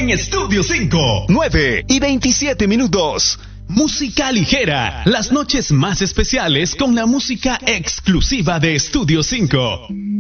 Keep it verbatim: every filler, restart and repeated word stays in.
en Estudio cinco. nueve y veintisiete minutos. Música ligera, las noches más especiales con la música exclusiva de Estudio cinco.